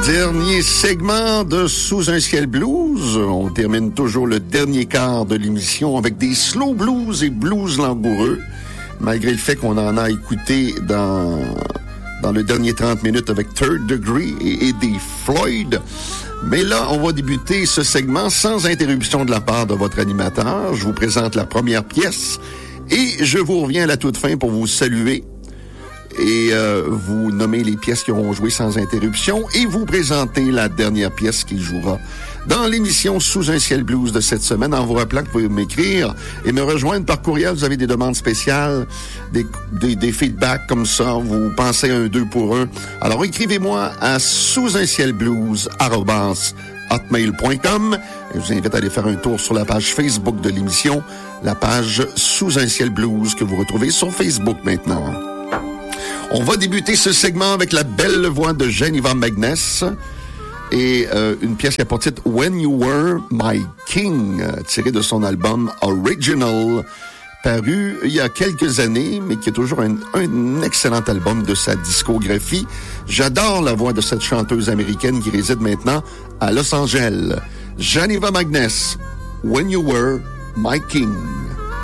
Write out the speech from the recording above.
Dernier segment de Sous un ciel blues. On termine toujours le dernier quart de l'émission avec des slow blues et blues langoureux, malgré le fait qu'on en a écouté dans le dernier 30 minutes avec Third Degree et des Floyd. Mais là, on va débuter ce segment sans interruption de la part de votre animateur. Je vous présente la première pièce et je vous reviens à la toute fin pour vous saluer et vous nommer les pièces qui auront joué sans interruption et vous présenter la dernière pièce qui jouera dans l'émission Sous un ciel blues de cette semaine, en vous rappelant que vous pouvez m'écrire et me rejoindre par courriel. Vous avez des demandes spéciales, des feedbacks comme ça, vous pensez à un 2 pour 1. Alors écrivez-moi à sousuncielblues@hotmail.com et je vous invite à aller faire un tour sur la page Facebook de l'émission, la page Sous un ciel blues que vous retrouvez sur Facebook maintenant. On va débuter ce segment avec la belle voix de Geneva Magness et une pièce qui a pour titre When You Were My King, tirée de son album Original, paru il y a quelques années, mais qui est toujours un excellent album de sa discographie. J'adore la voix de cette chanteuse américaine qui réside maintenant à Los Angeles. Geneva Magness, When You Were My King.